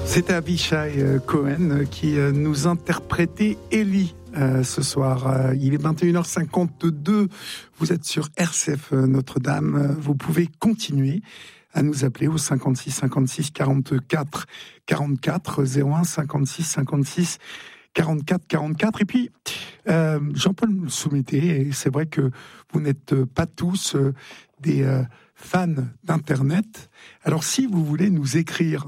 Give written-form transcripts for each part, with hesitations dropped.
C'était Avishai Cohen qui nous interprétait Élie ce soir. Il est 21h52. Vous êtes sur RCF Notre-Dame. Vous pouvez continuer à nous appeler au 56 56 44 44 01 56 56 44 44. Et puis, Jean-Paul me le soumettait, et c'est vrai que vous n'êtes pas tous des fans d'Internet. Alors, si vous voulez nous écrire,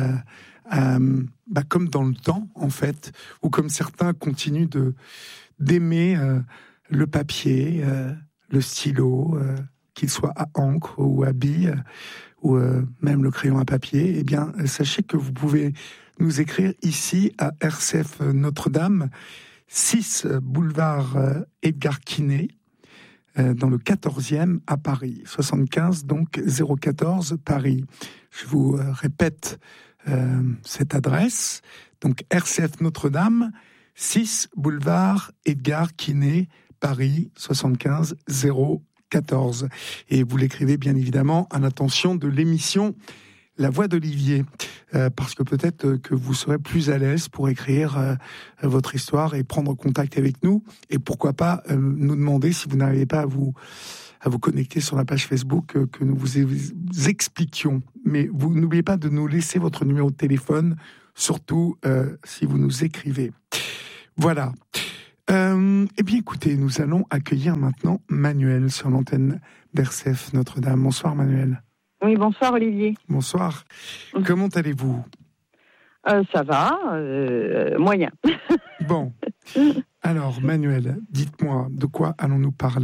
comme dans le temps, en fait, ou comme certains continuent d'aimer le papier, le stylo, qu'il soit à encre ou à bille, ou même le crayon à papier, eh bien, sachez que vous pouvez nous écrire ici à RCF Notre-Dame, 6 boulevard Edgar Quinet, dans le 14e à Paris, 75 donc 014 Paris. Je vous répète cette adresse, donc RCF Notre-Dame, 6 boulevard Edgar Quinet, Paris, 75 014. Et vous l'écrivez bien évidemment à l'attention de l'émission La Voix d'Olivier, parce que peut-être que vous serez plus à l'aise pour écrire votre histoire et prendre contact avec nous, et pourquoi pas nous demander, si vous n'arrivez pas à vous connecter sur la page Facebook, que nous vous expliquions. Mais vous n'oubliez pas de nous laisser votre numéro de téléphone, surtout si vous nous écrivez. Voilà. Eh bien écoutez, nous allons accueillir maintenant Manuel sur l'antenne d'RCF Notre-Dame. Bonsoir Manuel. Oui, bonsoir Olivier. Bonsoir. Comment allez-vous ? Ça va, moyen. Bon. Alors Manuel, dites-moi, de quoi allons-nous parler ?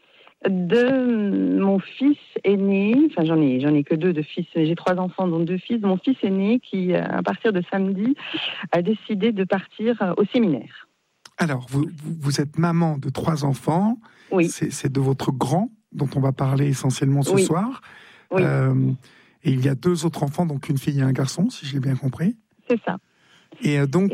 De mon fils aîné, enfin j'en ai que 2 de fils, j'ai 3 enfants dont 2 fils, mon fils aîné qui, à partir de samedi, a décidé de partir au séminaire. Alors, vous êtes maman de 3 enfants, oui. C'est de votre grand dont on va parler essentiellement ce soir. Oui. Et il y a 2 autres enfants, donc une fille et un garçon, si j'ai bien compris. C'est ça. Et donc,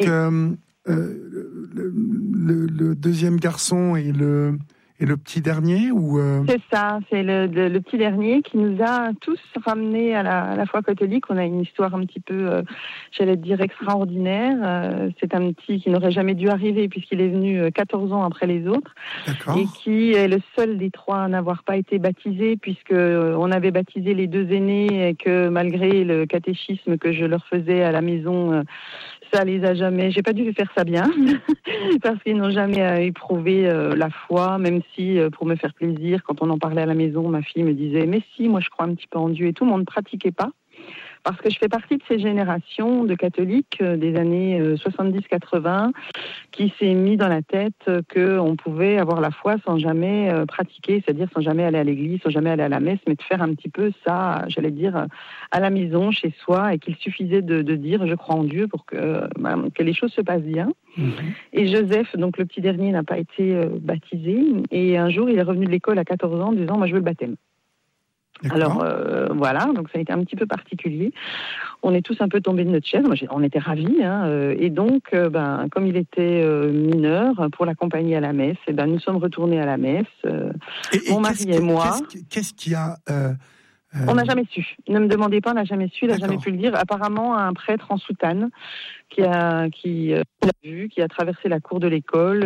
le deuxième garçon et le petit dernier ou C'est ça, c'est le petit dernier qui nous a tous ramenés à la foi catholique. On a une histoire un petit peu, j'allais dire, extraordinaire. C'est un petit qui n'aurait jamais dû arriver puisqu'il est venu 14 ans après les autres. D'accord. Et qui est le seul des 3 à n'avoir pas été baptisé, puisque on avait baptisé les 2 aînés et que malgré le catéchisme que je leur faisais à la maison, ça les a jamais... J'ai pas dû faire ça bien parce qu'ils n'ont jamais éprouvé la foi, même si, pour me faire plaisir, quand on en parlait à la maison, ma fille me disait « Mais si, moi je crois un petit peu en Dieu » et tout, mais on ne pratiquait pas. Parce que je fais partie de ces générations de catholiques des années 70-80 qui s'est mis dans la tête qu'on pouvait avoir la foi sans jamais pratiquer, c'est-à-dire sans jamais aller à l'église, sans jamais aller à la messe, mais de faire un petit peu ça, j'allais dire, à la maison, chez soi, et qu'il suffisait de dire « je crois en Dieu » pour que les choses se passent bien. Mmh. Et Joseph, donc le petit dernier, n'a pas été baptisé, et un jour il est revenu de l'école à 14 ans en disant « moi je veux le baptême ». Alors voilà, donc ça a été un petit peu particulier. On est tous un peu tombés de notre chaise. On était ravis, et donc, comme il était mineur, pour l'accompagner à la messe, nous sommes retournés à la messe. Mon mari et moi. Qu'est-ce qu'il y a On n'a jamais su. Ne me demandez pas, on n'a jamais su, il n'a jamais pu le dire. Apparemment, un prêtre en soutane qui l'a vu, qui a traversé la cour de l'école,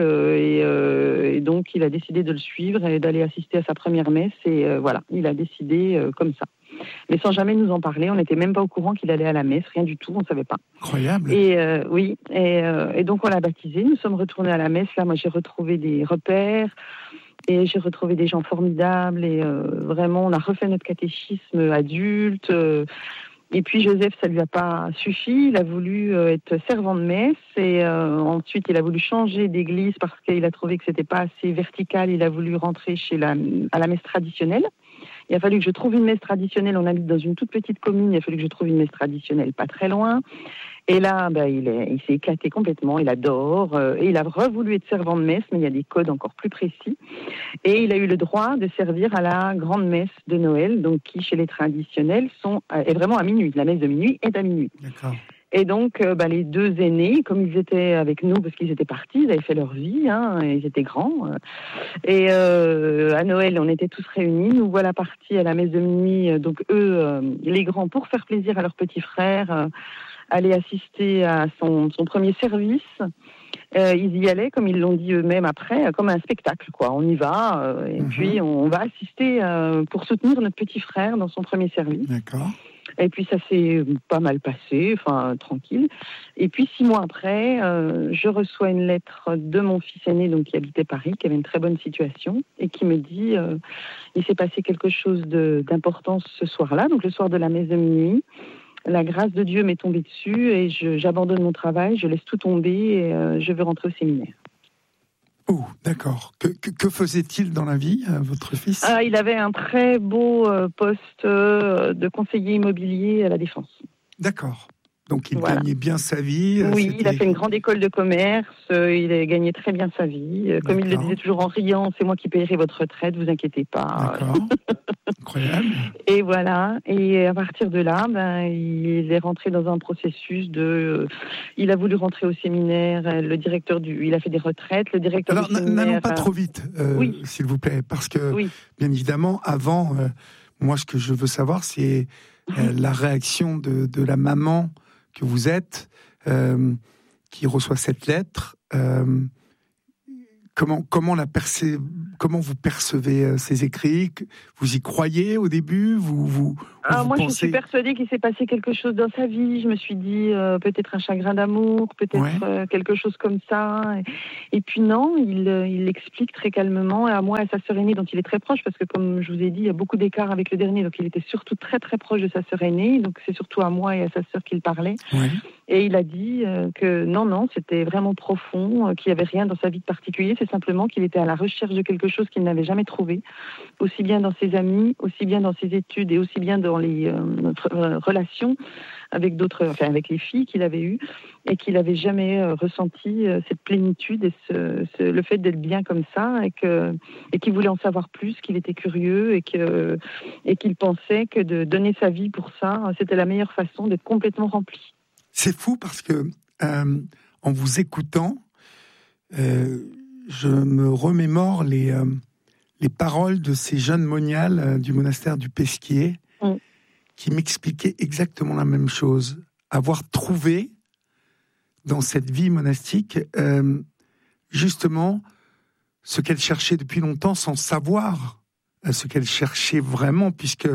et donc il a décidé de le suivre et d'aller assister à sa première messe. Et voilà, il a décidé comme ça. Mais sans jamais nous en parler, on n'était même pas au courant qu'il allait à la messe, rien du tout, on ne savait pas. Incroyable. Et oui, et donc on l'a baptisé, nous sommes retournés à la messe. Là, moi j'ai retrouvé des repères. Et j'ai retrouvé des gens formidables et vraiment, on a refait notre catéchisme adulte. Et puis Joseph, ça lui a pas suffi. Il a voulu être servant de messe et ensuite il a voulu changer d'église parce qu'il a trouvé que c'était pas assez vertical. Il a voulu rentrer à la messe traditionnelle. Il a fallu que je trouve une messe traditionnelle. On habite dans une toute petite commune. Il a fallu que je trouve une messe traditionnelle pas très loin. Et là, il s'est éclaté complètement. Il adore. Et il a voulu être servant de messe, mais il y a des codes encore plus précis. Et il a eu le droit de servir à la grande messe de Noël, donc qui, chez les traditionnels, est vraiment à minuit. La messe de minuit est à minuit. D'accord. Et donc, les 2 aînés, comme ils étaient avec nous, parce qu'ils étaient partis, ils avaient fait leur vie, et ils étaient grands. Et à Noël, on était tous réunis. Nous voilà partis à la messe de minuit. Donc eux, les grands, pour faire plaisir à leurs petits frères, aller assister à son premier service. Ils y allaient, comme ils l'ont dit eux-mêmes après, comme un spectacle, quoi. On y va, et puis on va assister pour soutenir notre petit frère dans son premier service. D'accord. Et puis ça s'est pas mal passé, enfin tranquille. Et puis 6 mois après, je reçois une lettre de mon fils aîné, donc qui habitait Paris, qui avait une très bonne situation, et qui me dit il s'est passé quelque chose d'important ce soir-là, donc le soir de la messe de minuit. La grâce de Dieu m'est tombée dessus et j'abandonne mon travail, je laisse tout tomber et je veux rentrer au séminaire. Oh, d'accord. Que faisait-il dans la vie, votre fils ? Il avait un très beau poste de conseiller immobilier à la Défense. D'accord. Donc il gagnait bien sa vie. Oui, il a fait une grande école de commerce, il a gagné très bien sa vie. Comme il le disait toujours en riant, c'est moi qui payerai votre retraite, vous inquiétez pas. D'accord. Incroyable. Et voilà, et à partir de là, il est rentré dans un processus il a voulu rentrer au séminaire, il a fait des retraites, le directeur du séminaire... n'allons pas trop vite, s'il vous plaît, parce que, bien évidemment, avant, moi, ce que je veux savoir, c'est la réaction de la maman que vous êtes, qui reçoit cette lettre. Comment vous percevez ces écrits ? Vous y croyez au début ? Moi, je suis persuadée qu'il s'est passé quelque chose dans sa vie. Je me suis dit peut-être un chagrin d'amour, peut-être quelque chose comme ça. Et puis non, il explique très calmement, à moi et à sa sœur aînée, dont il est très proche, parce que comme je vous ai dit, il y a beaucoup d'écart avec le dernier, donc il était surtout très très proche de sa sœur aînée. Donc c'est surtout à moi et à sa sœur qu'il parlait. Ouais. Et il a dit que non, c'était vraiment profond, qu'il n'y avait rien dans sa vie de particulier, c'est simplement qu'il était à la recherche de quelque chose qu'il n'avait jamais trouvé, aussi bien dans ses amis, aussi bien dans ses études et aussi bien dans les relations avec avec les filles qu'il avait eues, et qu'il n'avait jamais ressenti cette plénitude et le fait d'être bien comme ça, et qu'il voulait en savoir plus, qu'il était curieux et qu'il pensait que de donner sa vie pour ça, c'était la meilleure façon d'être complètement rempli. C'est fou parce que, en vous écoutant, je me remémore les paroles de ces jeunes moniales du monastère du Pesquier qui m'expliquaient exactement la même chose. Avoir trouvé dans cette vie monastique justement ce qu'elle cherchait depuis longtemps sans savoir ce qu'elle cherchait vraiment, puisque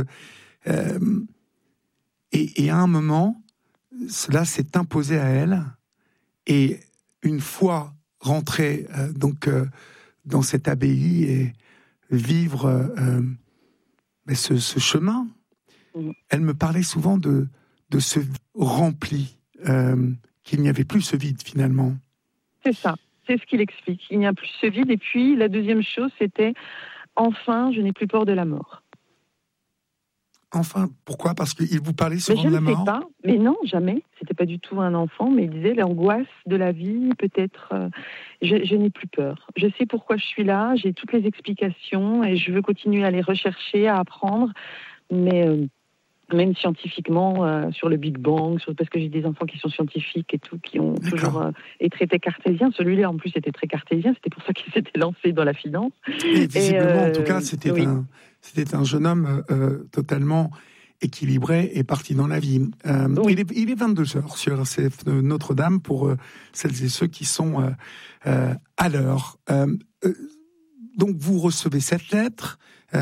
et à un moment cela s'est imposé à elle, et une fois rentrée dans cette abbaye et vivre ce chemin, elle me parlait souvent de ce rempli, qu'il n'y avait plus ce vide finalement. C'est ça, c'est ce qu'il explique. Il n'y a plus ce vide, et puis la deuxième chose, c'était « Enfin, je n'ai plus peur de la mort ». Enfin, pourquoi ? Parce qu'il vous parlait souvent de la mort ? Je ne sais pas, mais non, jamais. C'était pas du tout un enfant, mais il disait l'angoisse de la vie, peut-être. Je n'ai plus peur. Je sais pourquoi je suis là, j'ai toutes les explications et je veux continuer à les rechercher, à apprendre, mais même scientifiquement, sur le Big Bang, parce que j'ai des enfants qui sont scientifiques et tout, qui ont toujours été très cartésiens. Celui-là, en plus, était très cartésien. C'était pour ça qu'il s'était lancé dans la finance. Et visiblement, en tout cas, c'était un jeune homme totalement équilibré et parti dans la vie. Il est 22h sur RCF Notre-Dame pour celles et ceux qui sont à l'heure. Donc, vous recevez cette lettre.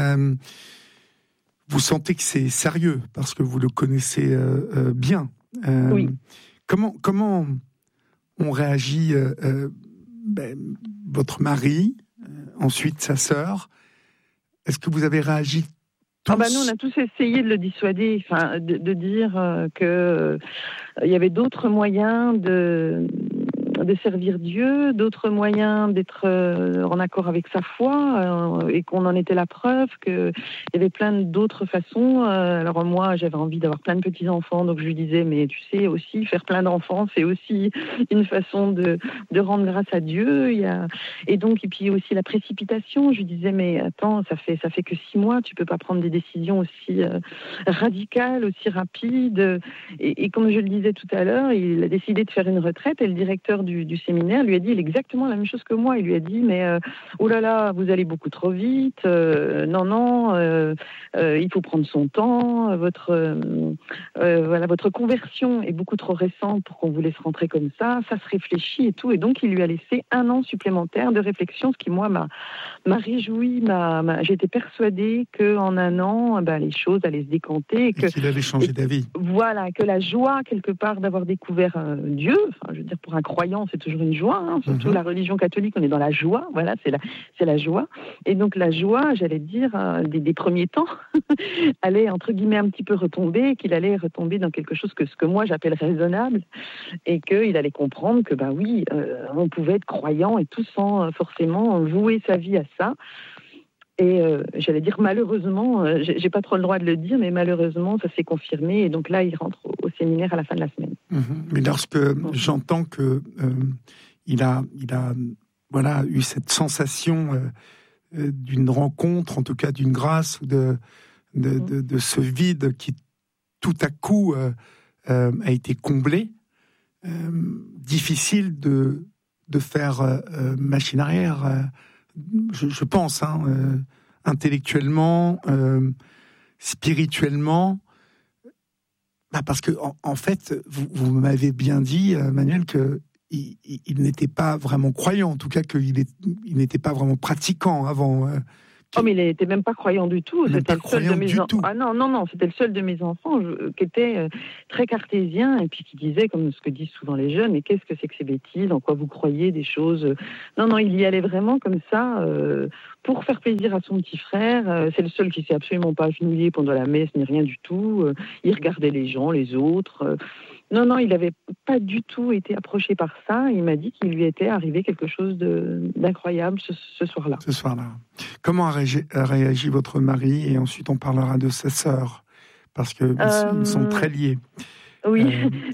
Vous sentez que c'est sérieux parce que vous le connaissez bien. Oui. Comment on réagit votre mari, ensuite sa sœur? Est-ce que vous avez réagi tous? Nous, on a tous essayé de le dissuader, de dire que il y avait d'autres moyens de servir Dieu, d'autres moyens d'être en accord avec sa foi, et qu'on en était la preuve, qu'il y avait plein d'autres façons. Alors moi, j'avais envie d'avoir plein de petits-enfants, donc je lui disais, mais tu sais aussi, faire plein d'enfants, c'est aussi une façon de rendre grâce à Dieu. Et puis aussi la précipitation, je lui disais, mais attends, ça fait que 6 mois, tu peux pas prendre des décisions aussi radicales, aussi rapides. Et comme je le disais tout à l'heure, il a décidé de faire une retraite, et le directeur du du séminaire lui a dit exactement la même chose que moi. Il lui a dit, mais oh là là, vous allez beaucoup trop vite. Non, il faut prendre son temps. Votre conversion est beaucoup trop récente pour qu'on vous laisse rentrer comme ça. Ça se réfléchit et tout. Et donc, il lui a laissé 1 an supplémentaire de réflexion, ce qui, moi, m'a réjoui. J'étais persuadée qu'en 1 an, les choses allaient se décanter. Et qu'il allait changer d'avis. Voilà, que la joie, quelque part, d'avoir découvert Dieu, je veux dire, pour un croyant, c'est toujours une joie, surtout la religion catholique, on est dans la joie, voilà, c'est la joie. Et donc la joie, j'allais dire, des premiers temps, allait, entre guillemets, un petit peu retomber, qu'il allait retomber dans quelque chose ce que moi j'appelle raisonnable, et qu'il allait comprendre que, oui, on pouvait être croyant et tout sans forcément vouer sa vie à ça. Et j'allais dire, malheureusement, j'ai pas trop le droit de le dire, mais malheureusement, ça s'est confirmé. Et donc là, il rentre au séminaire à la fin de la semaine. Mais lorsque j'entends que il a eu cette sensation d'une rencontre, en tout cas d'une grâce, de ce vide qui tout à coup a été comblé, difficile de faire machine arrière. Je pense, intellectuellement, spirituellement, parce que en fait, vous m'avez bien dit, Manuel, que il n'était pas vraiment croyant, en tout cas qu'il n'était pas vraiment pratiquant avant. Mais il n'était même pas croyant du tout. C'était le seul de mes enfants. Ah non, c'était le seul de mes enfants qui était très cartésien et puis qui disait, comme ce que disent souvent les jeunes, mais qu'est-ce que c'est que ces bêtises, en quoi vous croyez des choses. Non, il y allait vraiment comme ça pour faire plaisir à son petit frère. C'est le seul qui s'est absolument pas agenouillé pendant la messe ni rien du tout. Il regardait les gens, les autres. Non, il n'avait pas du tout été approché par ça. Il m'a dit qu'il lui était arrivé quelque chose d'incroyable ce soir-là. Ce soir-là. Comment a réagi votre mari? Et ensuite, on parlera de sa sœur, parce qu'ils sont très liés. Oui.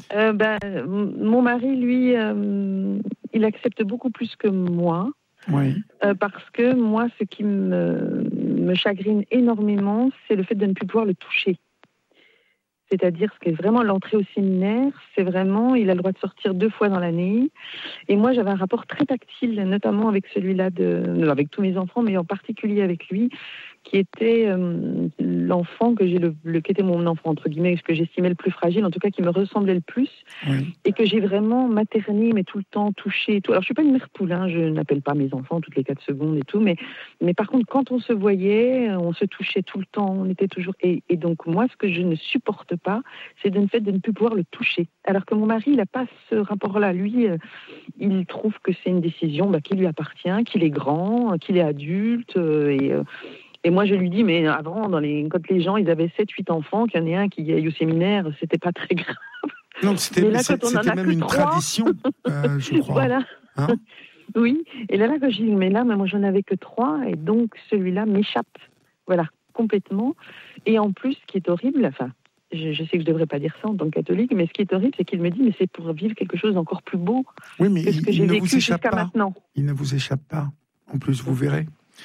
Mon mari, lui, il accepte beaucoup plus que moi. Oui. Parce que moi, ce qui me chagrine énormément, c'est le fait de ne plus pouvoir le toucher. C'est-à-dire, ce qui est vraiment l'entrée au séminaire, c'est vraiment, il a le droit de sortir 2 fois dans l'année. Et moi, j'avais un rapport très tactile, notamment avec celui-là avec tous mes enfants, mais en particulier avec lui, qui était l'enfant qui était mon enfant, entre guillemets, ce que j'estimais le plus fragile, en tout cas qui me ressemblait le plus, et que j'ai vraiment materné, mais tout le temps touché et tout. Alors, je suis pas une mère poule, je n'appelle pas mes enfants toutes les 4 secondes et tout, mais par contre, quand on se voyait, on se touchait tout le temps, on était toujours... Et donc, moi, ce que je ne supporte pas, c'est le fait de ne plus pouvoir le toucher. Alors que mon mari, il n'a pas ce rapport-là. Lui, il trouve que c'est une décision qui lui appartient, qu'il est grand, qu'il est adulte, et moi, je lui dis, mais avant, quand les gens ils avaient 7-8 enfants, qu'il y en ait un qui aille au séminaire, c'était pas très grave. Non, c'était même une tradition, je crois. Voilà. Oui. Et là, quand je dis, mais moi, j'en avais que 3, et donc celui-là m'échappe. Voilà, complètement. Et en plus, ce qui est horrible, je sais que je ne devrais pas dire ça en tant que catholique, mais ce qui est horrible, c'est qu'il me dit, mais c'est pour vivre quelque chose d'encore plus beau que ce que j'ai vécu jusqu'à maintenant. Il ne vous échappe pas. En plus, vous verrez.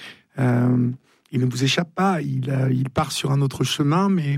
Il ne vous échappe pas, il part sur un autre chemin, mais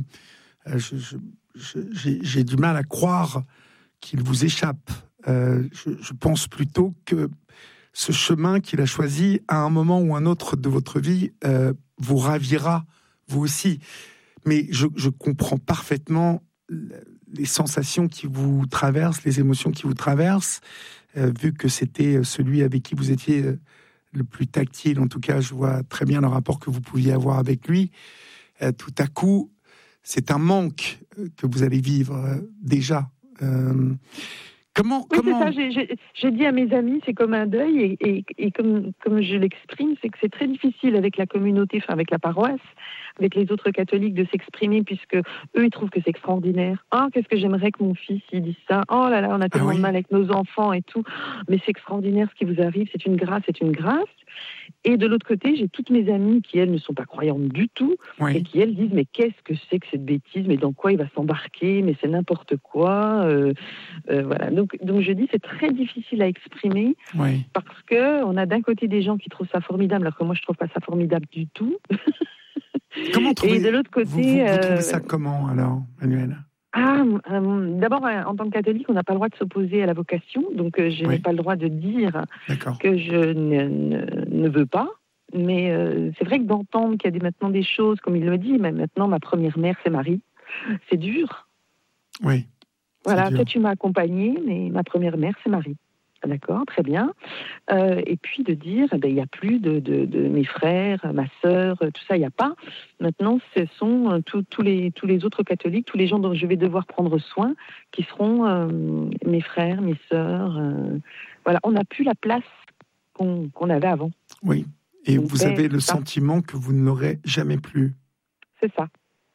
j'ai du mal à croire qu'il vous échappe. Je pense plutôt que ce chemin qu'il a choisi, à un moment ou un autre de votre vie, vous ravira, vous aussi. Mais je comprends parfaitement les sensations qui vous traversent, les émotions qui vous traversent, vu que c'était celui avec qui vous étiez... le plus tactile, en tout cas, je vois très bien le rapport que vous pouviez avoir avec lui. Tout à coup, c'est un manque que vous allez vivre déjà. Comment c'est ça, j'ai dit à mes amis, c'est comme un deuil, et comme je l'exprime, c'est que c'est très difficile avec la communauté, avec la paroisse, avec les autres catholiques, de s'exprimer, puisque eux, ils trouvent que c'est extraordinaire. Ah, qu'est-ce que j'aimerais que mon fils, il dise ça. Oh là là, on a tellement de mal avec nos enfants et tout. Mais c'est extraordinaire ce qui vous arrive, c'est une grâce. Et de l'autre côté, j'ai toutes mes amies qui, elles, ne sont pas croyantes du tout, et qui, elles, disent, mais qu'est-ce que c'est que cette bêtise, mais dans quoi il va s'embarquer, mais c'est n'importe quoi. Voilà. Donc je dis, c'est très difficile à exprimer, parce qu'on a d'un côté des gens qui trouvent ça formidable, alors que moi, je trouve pas ça formidable du tout. Comment et de l'autre côté... Vous trouvez ça comment, alors, Manuel ? D'abord, en tant que catholique, on n'a pas le droit de s'opposer à la vocation, donc je n'ai pas le droit de dire que je ne veux pas. Mais c'est vrai que d'entendre qu'il y a maintenant des choses, comme il le dit, mais maintenant ma première mère, c'est Marie, c'est dur. Oui. Voilà, toi tu m'as accompagnée, mais ma première mère, c'est Marie. D'accord, très bien. Et puis de dire, il n'y a plus de mes frères, ma sœur, tout ça, il n'y a pas. Maintenant, ce sont tous les autres catholiques, tous les gens dont je vais devoir prendre soin, qui seront mes frères, mes sœurs. Voilà, on n'a plus la place qu'on avait avant. Oui, et vous avez le sentiment que vous ne l'aurez jamais plus. C'est ça.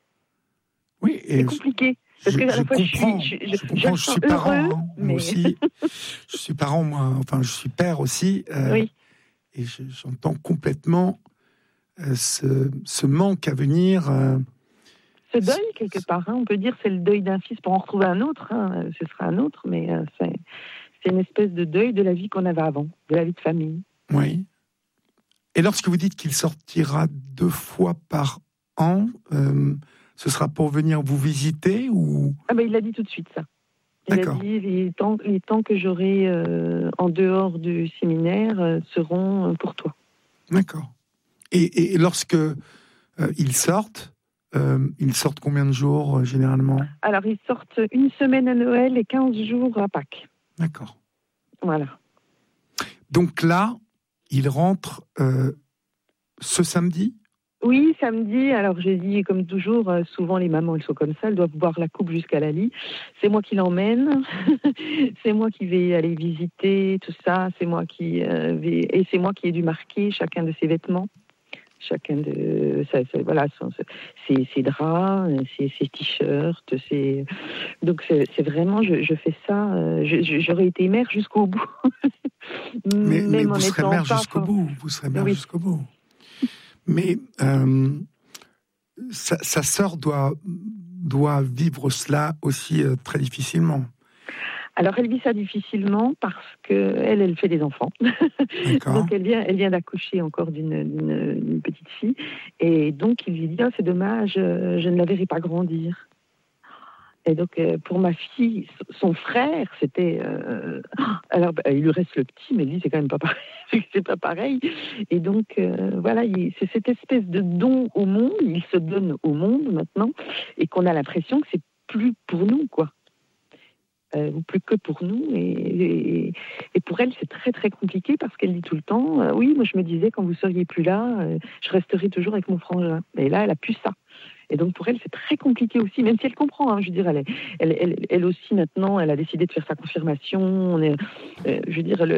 Oui, et c'est compliqué. Parce que à la fois, je suis parent, hein, mais... moi aussi. Je suis parent, moi. Enfin, je suis père aussi. Oui. Et j'entends complètement ce manque à venir. Ce deuil, quelque part. Hein, on peut dire c'est le deuil d'un fils pour en retrouver un autre. Hein, ce sera un autre, mais c'est une espèce de deuil de la vie qu'on avait avant, de la vie de famille. Oui. Et lorsque vous dites qu'il sortira 2 fois par an... ce sera pour venir vous visiter ou... Il l'a dit tout de suite, ça. Il a dit les temps que j'aurai en dehors du séminaire seront pour toi. D'accord. Et lorsque ils sortent combien de jours généralement ? Alors, ils sortent 1 semaine à Noël et 15 jours à Pâques. D'accord. Voilà. Donc là, ils rentrent ce samedi ? Oui, samedi. Alors, j'ai dit, comme toujours, souvent les mamans, elles sont comme ça, elles doivent boire la coupe jusqu'à la lit. C'est moi qui l'emmène, c'est moi qui vais aller visiter tout ça, c'est moi qui et c'est moi qui ai dû marquer chacun de ses vêtements, chacun de ses draps, ses t-shirts, donc c'est vraiment, je fais ça. J'aurais été mère jusqu'au bout. mais vous serez mère jusqu'au bout. Vous serez mère jusqu'au bout. Mais sa sœur doit vivre cela aussi très difficilement. Alors, elle vit ça difficilement parce qu'elle fait des enfants. Donc, elle vient d'accoucher encore d'une petite fille. Et donc, il lui dit, c'est dommage, je ne la verrai pas grandir. Et donc, pour ma fille, son frère, c'était... alors, il lui reste le petit, mais lui, c'est quand même pas pareil. C'est pas pareil. Et donc, voilà, c'est cette espèce de don au monde. Il se donne au monde, maintenant. Et qu'on a l'impression que c'est plus pour nous, quoi. Ou plus que pour nous. Et pour elle, c'est très, très compliqué parce qu'elle dit tout le temps, oui, moi, je me disais, quand vous seriez plus là, je resterai toujours avec mon frangin. Et là, elle a plus ça. Et donc pour elle, c'est très compliqué aussi, même si elle comprend. Hein, je veux dire, elle aussi maintenant, elle a décidé de faire sa confirmation. Je veux dire,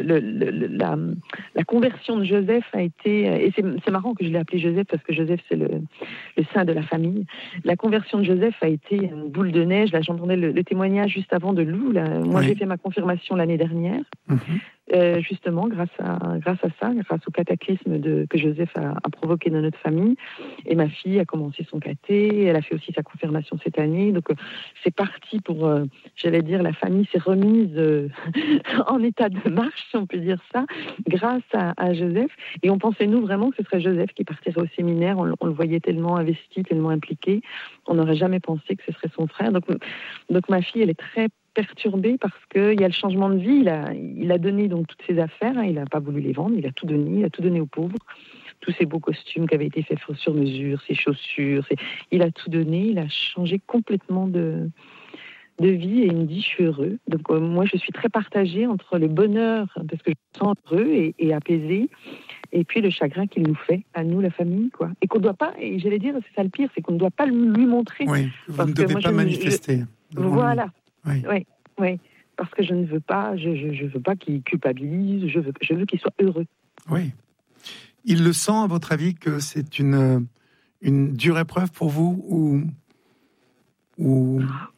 la conversion de Joseph a été, et c'est marrant que je l'ai appelé Joseph parce que Joseph c'est le saint de la famille. La conversion de Joseph a été une boule de neige. Là, j'entendais le témoignage juste avant de Lou. Là. Moi, j'ai fait ma confirmation l'année dernière. Justement, grâce à ça, grâce au cataclysme que Joseph a provoqué dans notre famille. Et ma fille a commencé son caté, elle a fait aussi sa confirmation cette année. Donc, c'est parti pour, j'allais dire, la famille s'est remise en état de marche, si on peut dire ça, grâce à Joseph. Et on pensait, nous, vraiment que ce serait Joseph qui partirait au séminaire. On le voyait tellement investi, tellement impliqué. On n'aurait jamais pensé que ce serait son frère. Donc ma fille, elle est très perturbé parce qu'il y a le changement de vie. Il a donné donc toutes ses affaires, hein, il n'a pas voulu les vendre, il a tout donné aux pauvres. Tous ses beaux costumes qui avaient été faits sur mesure, ses chaussures, il a tout donné, il a changé complètement de vie et il me dit je suis heureux. Donc moi je suis très partagée entre le bonheur, parce que je me sens heureux et apaisé, et puis le chagrin qu'il nous fait, à nous la famille, quoi. Et qu'on ne doit pas, et j'allais dire, c'est ça le pire, c'est qu'on ne doit pas lui montrer. Oui, vous ne devez pas manifester. Voilà. Oui, parce que je ne veux pas, je veux pas qu'il culpabilise, je veux qu'il soit heureux. Oui. Il le sent, à votre avis, que c'est une dure épreuve pour vous, ou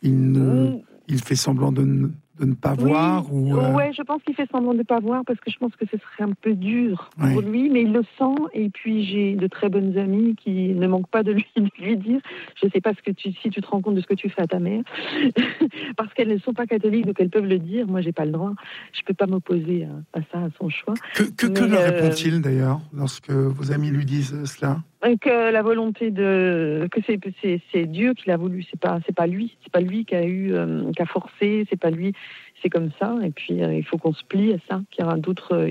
il fait semblant de ne pas voir Oui, je pense qu'il fait semblant de ne pas voir parce que je pense que ce serait un peu dur pour lui, mais il le sent. Et puis j'ai de très bonnes amies qui ne manquent pas de lui dire je ne sais pas si tu te rends compte de ce que tu fais à ta mère, parce qu'elles ne sont pas catholiques, donc elles peuvent le dire. Moi, j'ai pas le droit. Je peux pas m'opposer à ça, à son choix. Que leur répond-il d'ailleurs lorsque vos amis lui disent cela? Que la volonté que c'est Dieu qui l'a voulu, c'est pas lui qui a forcé, c'est pas lui, c'est comme ça, et puis il faut qu'on se plie à ça, qu'il y aura d'autres,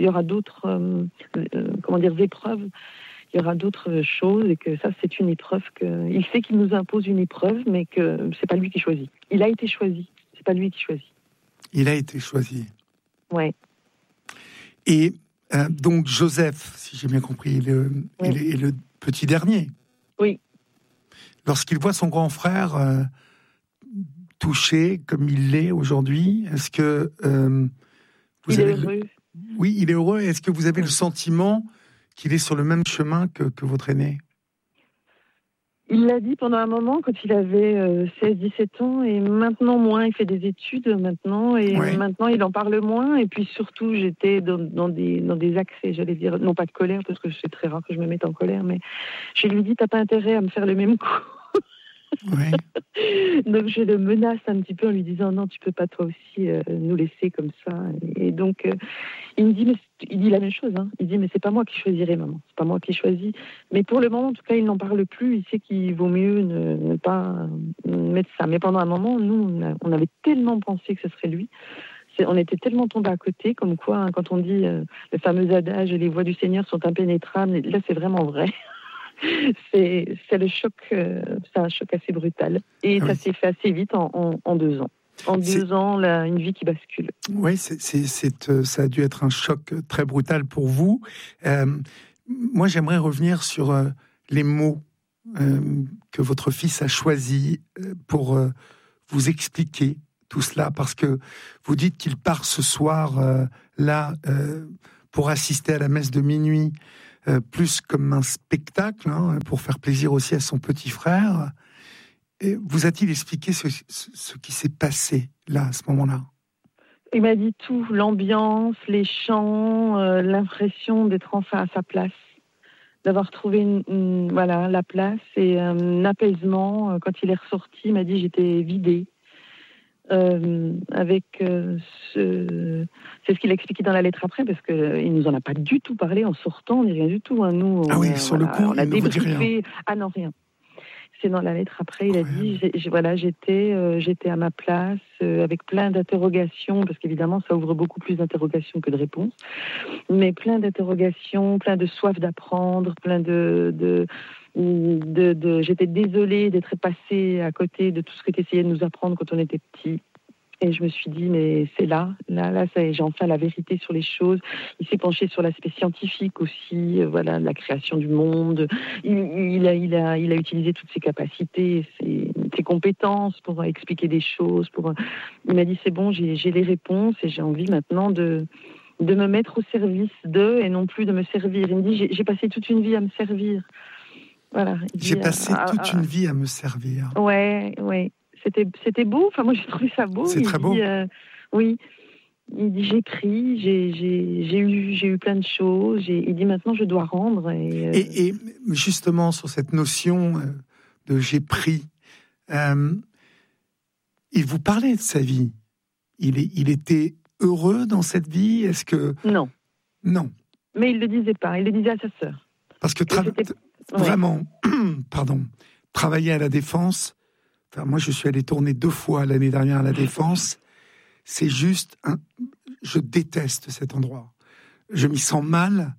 épreuves, il y aura d'autres choses, et que ça c'est une épreuve il sait qu'il nous impose une épreuve, mais que c'est pas lui qui choisit. Il a été choisi, c'est pas lui qui choisit. Il a été choisi. Ouais. Et donc Joseph, si j'ai bien compris, est le petit dernier. Oui. Lorsqu'il voit son grand frère touché comme il l'est aujourd'hui, est-ce que il est heureux. Oui, il est heureux. Est-ce que vous avez le sentiment qu'il est sur le même chemin que votre aîné? Il l'a dit pendant un moment, quand il avait 16-17 ans, et maintenant moins, il fait des études maintenant, et maintenant il en parle moins, et puis surtout j'étais dans des accès, j'allais dire, non pas de colère, parce que c'est très rare que je me mette en colère, mais je lui dis, t'as pas intérêt à me faire le même coup. Donc je le menace un petit peu en lui disant, non, tu peux pas toi aussi nous laisser comme ça, et donc il me dit, il dit la même chose, hein. Il dit, mais c'est pas moi qui choisirai, maman, c'est pas moi qui choisis. Mais pour le moment, en tout cas, il n'en parle plus. Il sait qu'il vaut mieux ne pas mettre ça. Mais pendant un moment, nous, on avait tellement pensé que ce serait lui. On était tellement tombés à côté, comme quoi, hein, quand on dit le fameux adage, les voies du Seigneur sont impénétrables, là, c'est vraiment vrai. c'est le choc, c'est un choc assez brutal. Et ça s'est fait assez vite en 2 ans. En 2 ans, une vie qui bascule. Oui, ça a dû être un choc très brutal pour vous. Moi, j'aimerais revenir sur les mots que votre fils a choisis pour vous expliquer tout cela, parce que vous dites qu'il part ce soir pour assister à la messe de minuit, plus comme un spectacle, hein, pour faire plaisir aussi à son petit frère. Et vous a-t-il expliqué ce qui s'est passé là, à ce moment-là? Il m'a dit tout, l'ambiance, les chants, l'impression d'être enfin à sa place, d'avoir trouvé la place et un apaisement. Quand il est ressorti, il m'a dit j'étais vidée. C'est ce qu'il a expliqué dans la lettre après, parce qu'il nous en a pas du tout parlé en sortant, ni rien du tout. Hein. Nous, sur le coup, on a il ne vous dit rien. Ah non, rien. C'est dans la lettre après, il a dit, j'étais à ma place, avec plein d'interrogations, parce qu'évidemment, ça ouvre beaucoup plus d'interrogations que de réponses, mais plein d'interrogations, plein de soif d'apprendre, plein j'étais désolée d'être passée à côté de tout ce que tu essayais de nous apprendre quand on était petit. Et je me suis dit, mais c'est là, j'ai enfin la vérité sur les choses. Il s'est penché sur l'aspect scientifique aussi, la création du monde. Il a utilisé toutes ses capacités, ses compétences pour expliquer des choses. Il m'a dit, c'est bon, j'ai les réponses et j'ai envie maintenant de me mettre au service d'eux et non plus de me servir. Il me dit, j'ai passé toute une vie à me servir. Voilà. J'ai passé toute une vie à me servir. Ouais. C'était beau. Enfin, moi, j'ai trouvé ça beau. C'est très beau. Oui. Il dit, j'ai pris, j'ai eu plein de choses. Il dit, maintenant, je dois rendre. Et justement, sur cette notion de j'ai pris, il vous parlait de sa vie. Il était heureux dans cette vie? Est-ce que... Non. Mais il le disait pas. Il le disait à sa sœur. Parce que vraiment, travailler à la Défense... Enfin, moi, je suis allé tourner 2 fois l'année dernière à la Défense. C'est juste... Je déteste cet endroit. Je m'y sens mal.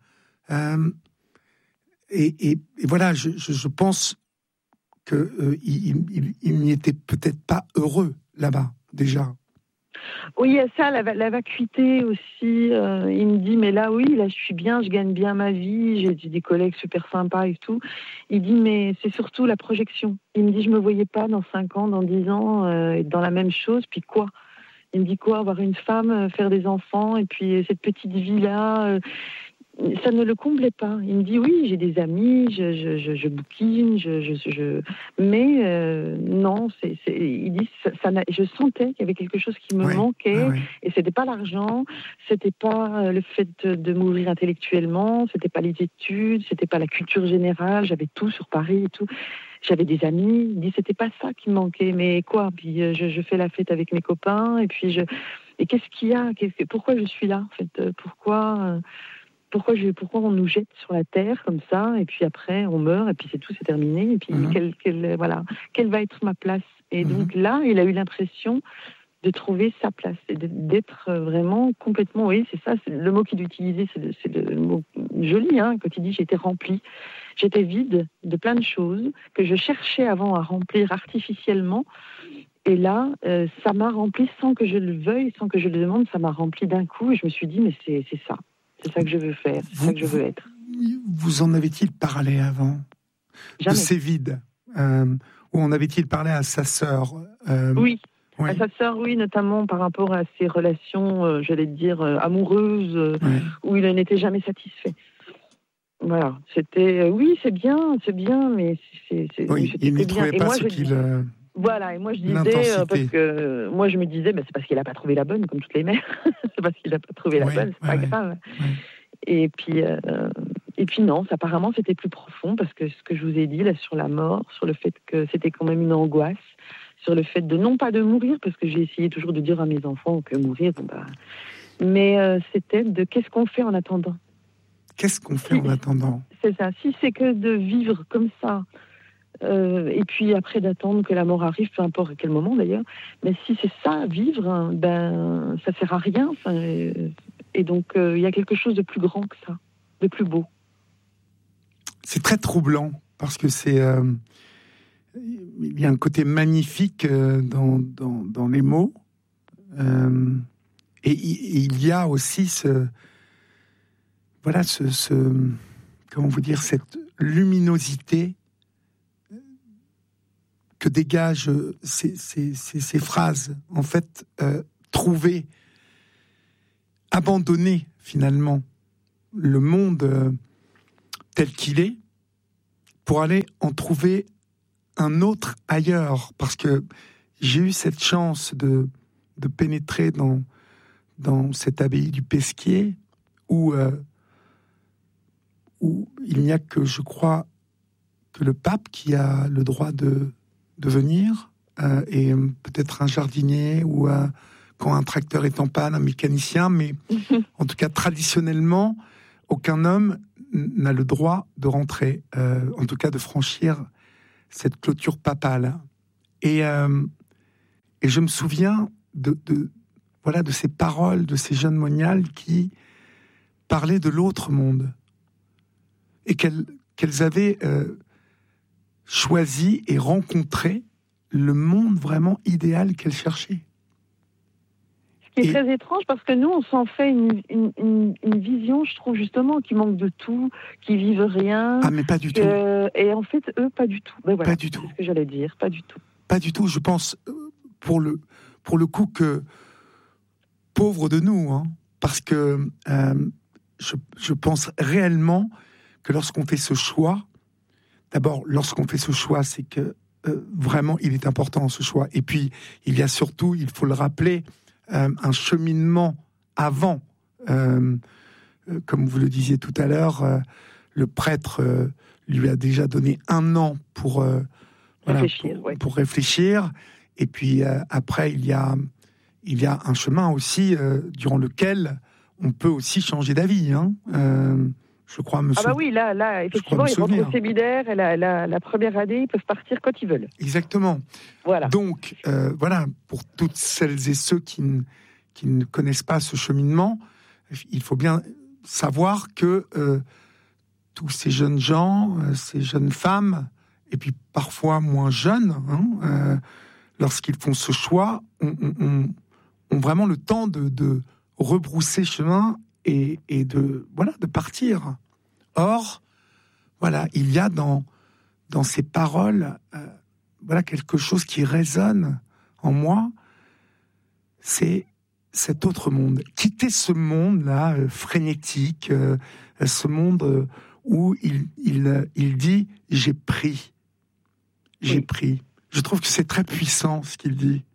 Et voilà, je pense qu'il n'y était peut-être pas heureux là-bas, déjà. Oui, il y a ça, la vacuité aussi. Il me dit, mais là, je suis bien, je gagne bien ma vie, j'ai des collègues super sympas et tout. Il dit, mais c'est surtout la projection. Il me dit, je me voyais pas dans 5 ans, dans 10 ans, être dans la même chose, puis quoi? Il me dit quoi? Avoir une femme, faire des enfants, et puis cette petite vie-là... ça ne le comblait pas. Il me dit, oui, j'ai des amis, je bouquine, mais non, il dit, je sentais qu'il y avait quelque chose qui me manquait, et c'était pas l'argent, c'était pas le fait de m'ouvrir intellectuellement, c'était pas les études, c'était pas la culture générale, j'avais tout sur Paris et tout. J'avais des amis, il dit, c'était pas ça qui me manquait, mais quoi? Puis je fais la fête avec mes copains, et puis et qu'est-ce qu'il y a? Pourquoi je suis là, en fait? Pourquoi pourquoi on nous jette sur la terre comme ça, et puis après on meurt, et puis c'est tout, c'est terminé, et puis quelle va être ma place? Et donc là, il a eu l'impression de trouver sa place et d'être vraiment complètement, oui, c'est ça, c'est le mot qu'il utilisait, c'est le mot joli, hein, quand il dit j'étais remplie, j'étais vide de plein de choses que je cherchais avant à remplir artificiellement, et là, ça m'a rempli sans que je le veuille, sans que je le demande, ça m'a rempli d'un coup, et je me suis dit, mais c'est ça que je veux faire, c'est ça que je veux être. Vous en avait-il parlé avant? Jamais. De ces vides, ou en avait-il parlé à sa sœur? Oui. Oui. À sa sœur, oui, notamment par rapport à ses relations, j'allais dire, amoureuses, où il n'était jamais satisfait. Voilà, c'était, oui, c'est bien, mais oui, il n'y trouvait pas ce qu'il... Voilà, et moi je disais, parce que moi je me disais, c'est parce qu'il n'a pas trouvé la bonne, comme toutes les mères. C'est parce qu'il n'a pas trouvé la bonne, c'est pas grave. Oui. Et puis non, apparemment c'était plus profond, parce que ce que je vous ai dit là sur la mort, sur le fait que c'était quand même une angoisse, sur le fait de, non pas de mourir, parce que j'ai essayé toujours de dire à mes enfants que mourir, mais c'était de qu'est-ce qu'on fait en attendant. Qu'est-ce qu'on fait en attendant? C'est ça. Si c'est que de vivre comme ça, et puis après d'attendre que la mort arrive, peu importe à quel moment d'ailleurs, mais si c'est ça, vivre, ça sert à rien. Et donc il y a quelque chose de plus grand que ça, de plus beau. C'est très troublant, parce que c'est... il y a un côté magnifique dans les mots, et il y a aussi comment vous dire, cette luminosité que dégagent ces phrases. En fait, trouver, abandonner finalement le monde tel qu'il est pour aller en trouver un autre ailleurs, parce que j'ai eu cette chance de pénétrer dans cette abbaye du Pesquier où il n'y a que, je crois, que le pape qui a le droit de venir, et peut-être un jardinier, ou quand un tracteur est en panne, un mécanicien, mais en tout cas traditionnellement, aucun homme n'a le droit de rentrer, en tout cas de franchir cette clôture papale. Et je me souviens de ces paroles de ces jeunes moniales qui parlaient de l'autre monde, et qu'elles avaient choisi et rencontré le monde vraiment idéal qu'elles cherchaient. Ce qui est très étrange, parce que nous, on s'en fait une vision, je trouve, justement, qui manque de tout, qui vivent rien. Ah, mais pas du tout. Et en fait, eux, pas du tout. Voilà, pas du tout. C'est ce que j'allais dire, pas du tout. Pas du tout, je pense, pour le coup, que pauvre de nous, hein, parce que je pense réellement que lorsqu'on fait ce choix, d'abord, lorsqu'on fait ce choix, c'est que vraiment, il est important, ce choix. Et puis, il y a surtout, il faut le rappeler, un cheminement avant. Comme vous le disiez tout à l'heure, le prêtre lui a déjà donné 1 an pour réfléchir. Et puis après, il y a un chemin aussi durant lequel on peut aussi changer d'avis. Hein. Je crois, monsieur. Ah bah oui, là, effectivement, ils rentrent au séminaire, et la première année, ils peuvent partir quand ils veulent. Exactement. Voilà. Donc, pour toutes celles et ceux qui ne connaissent pas ce cheminement, il faut bien savoir que tous ces jeunes gens, ces jeunes femmes, et puis parfois moins jeunes, lorsqu'ils font ce choix, ont vraiment le temps de rebrousser chemin et de partir. Or, il y a dans ces paroles quelque chose qui résonne en moi, c'est cet autre monde. Quitter ce monde-là, frénétique, ce monde où il dit « j'ai pris ». J'ai pris. Je trouve que c'est très puissant ce qu'il dit.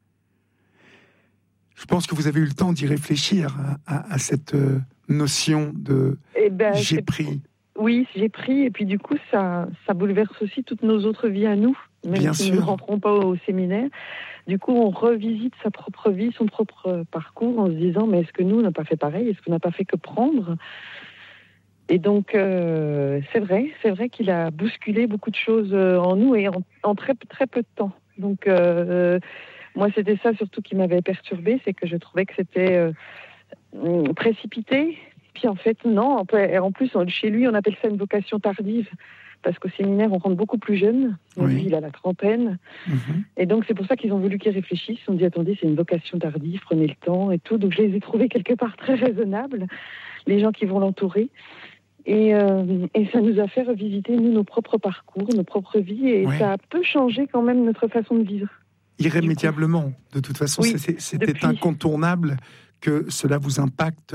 Je pense que vous avez eu le temps d'y réfléchir à cette notion de j'ai pris. Oui, j'ai pris, et puis du coup, ça bouleverse aussi toutes nos autres vies à nous, même si nous ne rentrons pas au séminaire. Du coup, on revisite sa propre vie, son propre parcours, en se disant, mais est-ce que nous, on n'a pas fait pareil? Est-ce qu'on n'a pas fait que prendre? Et donc, c'est vrai qu'il a bousculé beaucoup de choses en nous et en très, très peu de temps. Donc, moi, c'était ça surtout qui m'avait perturbée, c'est que je trouvais que c'était précipité. Puis en fait, non. En plus, chez lui, on appelle ça une vocation tardive. Parce qu'au séminaire, on rentre beaucoup plus jeune. Oui. Lui, il a la trentaine. Et donc, c'est pour ça qu'ils ont voulu qu'il réfléchisse. On dit, attendez, c'est une vocation tardive, prenez le temps et tout. Donc, je les ai trouvés quelque part très raisonnables, les gens qui vont l'entourer. Et ça nous a fait revisiter, nous, nos propres parcours, nos propres vies. Et ça a peu changé quand même notre façon de vivre. Irrémédiablement. De toute façon, c'était incontournable que cela vous impacte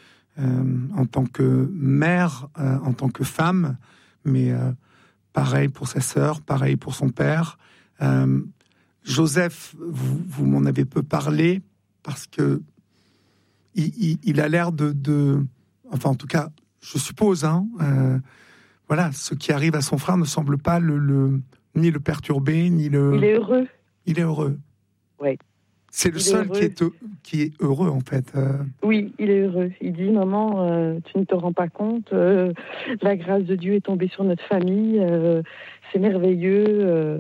en tant que mère, en tant que femme. Mais pareil pour sa sœur, pareil pour son père. Joseph, vous m'en avez peu parlé parce que il a l'air enfin en tout cas, je suppose, voilà, ce qui arrive à son frère ne semble pas ni le perturber, ni le... Il est heureux. Il est heureux. Oui. C'est le seul qui est heureux, en fait. Oui, il est heureux. Il dit, maman, tu ne te rends pas compte, la grâce de Dieu est tombée sur notre famille, c'est merveilleux.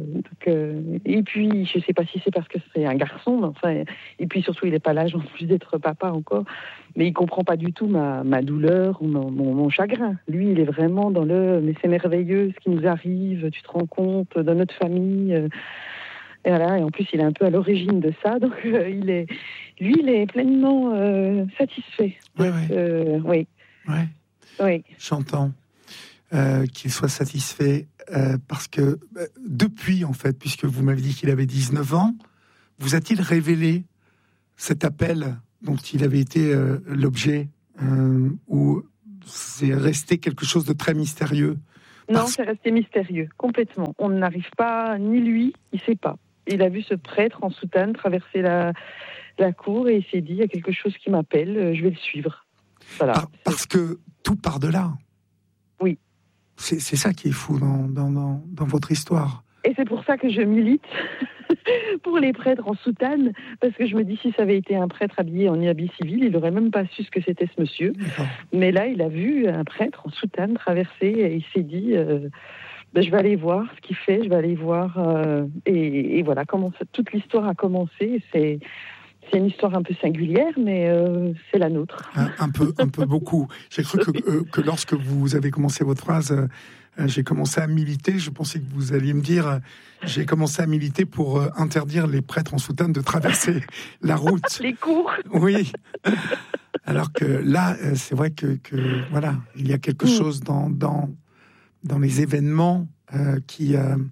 Et puis, je ne sais pas si c'est parce que c'est un garçon, mais enfin, et puis surtout, il n'est pas l'âge en plus d'être papa encore, mais il ne comprend pas du tout ma douleur ou mon chagrin. Lui, il est vraiment dans mais c'est merveilleux ce qui nous arrive, tu te rends compte, dans notre famille... Et voilà, et en plus, il est un peu à l'origine de ça, donc il est pleinement satisfait. Oui. J'entends qu'il soit satisfait parce que depuis, en fait, puisque vous m'avez dit qu'il avait 19 ans, vous a-t-il révélé cet appel dont il avait été l'objet ou c'est resté quelque chose de très mystérieux? Non, c'est resté mystérieux, complètement. On n'arrive pas, ni lui, il ne sait pas. Il a vu ce prêtre en soutane traverser la cour et il s'est dit, il y a quelque chose qui m'appelle, je vais le suivre. Voilà. Parce que tout part de là. Oui. C'est ça qui est fou dans votre histoire. Et c'est pour ça que je milite pour les prêtres en soutane, parce que je me dis, si ça avait été un prêtre habillé en habit civil, il n'aurait même pas su ce que c'était ce monsieur. Mais là, il a vu un prêtre en soutane traverser et il s'est dit... je vais aller voir ce qu'il fait, je vais aller voir... et voilà comment toute l'histoire a commencé. C'est une histoire un peu singulière, mais c'est la nôtre. Un peu beaucoup. J'ai cru que lorsque vous avez commencé votre phrase, j'ai commencé à militer, je pensais que vous alliez me dire, j'ai commencé à militer pour interdire les prêtres en soutane de traverser la route. Les cours. Oui. Alors que là, c'est vrai que voilà, il y a quelque chose dans les événements qui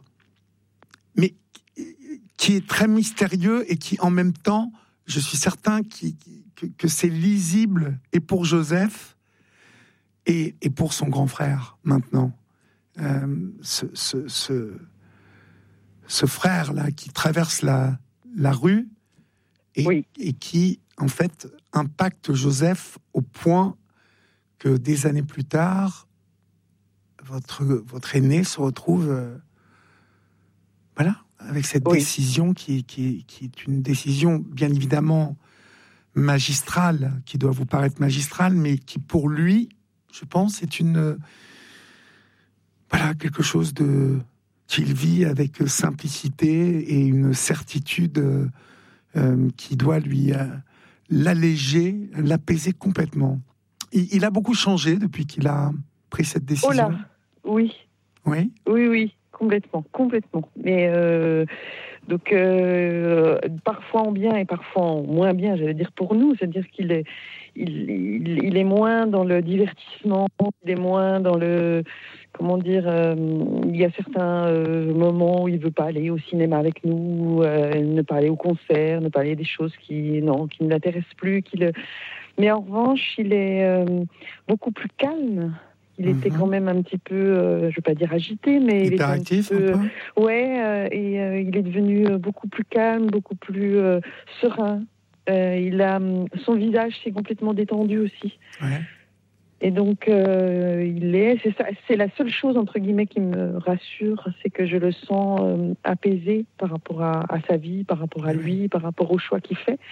est très mystérieux et qui, en même temps, je suis certain que c'est lisible et pour Joseph et pour son grand frère, maintenant. Ce frère-là qui traverse la rue et qui, en fait, impacte Joseph au point que des années plus tard, votre aîné se retrouve avec cette décision qui est une décision bien évidemment magistrale, qui doit vous paraître magistrale, mais qui pour lui, je pense, est quelque chose qu'il vit avec simplicité et une certitude qui doit lui l'alléger, l'apaiser complètement. Il a beaucoup changé depuis qu'il a pris cette décision. Oh là, oui. Oui. Oui, complètement. Mais donc parfois en bien et parfois en moins bien, j'allais dire pour nous, c'est-à-dire qu'il est, il est moins dans le divertissement, il est moins dans le, comment dire, il y a certains moments où il veut pas aller au cinéma avec nous, ne pas aller au concert, ne pas aller des choses qui ne l'intéressent plus, mais en revanche, il est beaucoup plus calme. Il était quand même un petit peu, je ne veux pas dire agité, mais il était un petit peu... Ouais, et il est devenu beaucoup plus calme, beaucoup plus serein. Son visage s'est complètement détendu aussi. Ouais. Et donc, c'est la seule chose, entre guillemets, qui me rassure, c'est que je le sens apaisé par rapport à sa vie, par rapport à lui, par rapport au choix qu'il fait.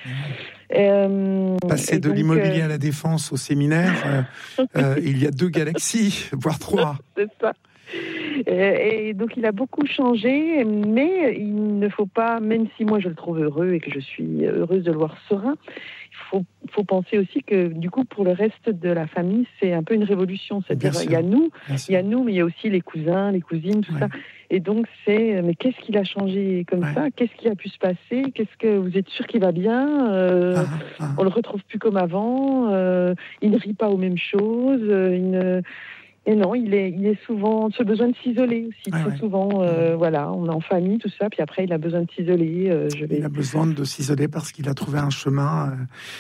Passer de l'immobilier à la défense au séminaire, il y a 2 galaxies, voire 3. C'est ça. Et donc il a beaucoup changé, mais il ne faut pas, même si moi je le trouve heureux et que je suis heureuse de le voir serein, il faut penser aussi que du coup pour le reste de la famille c'est un peu une révolution, c'est-à-dire il y a nous, mais il y a aussi les cousins, les cousines, tout ça. Et donc mais qu'est-ce qu'il a changé comme ça? Qu'est-ce qui a pu se passer? Qu'est-ce que vous êtes sûr qu'il va bien? On le retrouve plus comme avant. Il ne rit pas aux mêmes choses. Et non, il est souvent ce besoin de s'isoler aussi. Très souvent, voilà, on est en famille, tout ça, puis après il a besoin de s'isoler. Il a besoin de s'isoler parce qu'il a trouvé un chemin.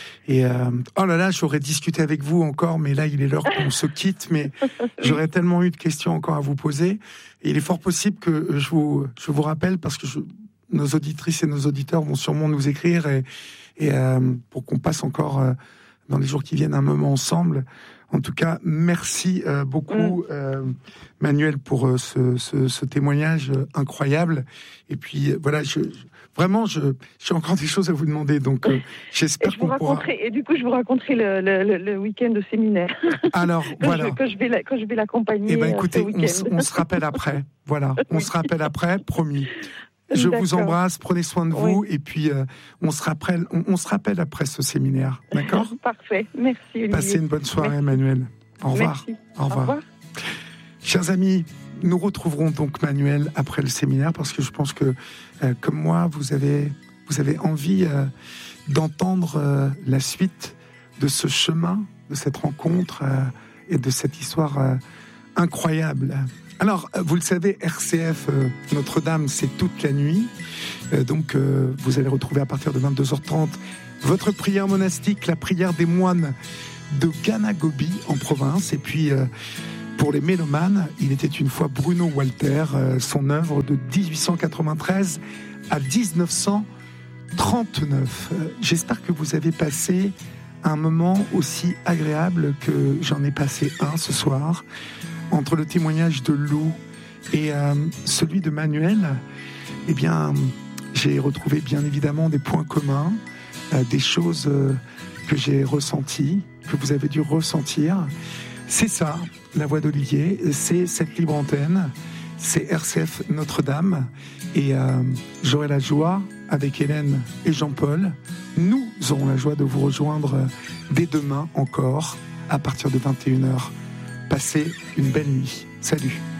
Oh là là, j'aurais discuté avec vous encore, mais là il est l'heure qu'on se quitte. Mais j'aurais tellement eu de questions encore à vous poser. Et il est fort possible que je vous rappelle parce que nos auditrices et nos auditeurs vont sûrement nous écrire et pour qu'on passe encore dans les jours qui viennent un moment ensemble. En tout cas, merci beaucoup, Manuel, pour ce témoignage incroyable. Et puis, voilà, j'ai encore des choses à vous demander, donc j'espère qu'on pourra... Et du coup, je vous raconterai le week-end de séminaire. Alors, voilà. Quand je vais l'accompagner. Eh bien, écoutez, on se rappelle après. Voilà, on se rappelle après, promis. Je vous embrasse, prenez soin de vous, et puis on se rappelle après ce séminaire, d'accord? Parfait, merci Olivier. Passez une bonne soirée, Manuel. Au revoir. Merci. Au revoir. Chers amis, nous retrouverons donc Manuel après le séminaire, parce que je pense que, comme moi, vous avez envie d'entendre la suite de ce chemin, de cette rencontre et de cette histoire incroyable. Alors, vous le savez, RCF Notre-Dame, c'est toute la nuit. Donc, vous allez retrouver à partir de 22h30 votre prière monastique, la prière des moines de Ganagobi en province. Et puis, pour les mélomanes, il était une fois Bruno Walter, son œuvre de 1893 à 1939. J'espère que vous avez passé un moment aussi agréable que j'en ai passé un ce soir. Entre le témoignage de Lou et celui de Manuel, eh bien, j'ai retrouvé bien évidemment des points communs, des choses que j'ai ressenties, que vous avez dû ressentir. C'est ça, la voix d'Olivier, c'est cette libre antenne, c'est RCF Notre-Dame. Et j'aurai la joie, avec Hélène et Jean-Paul, nous aurons la joie de vous rejoindre dès demain encore, à partir de 21h. Passez une belle nuit. Salut.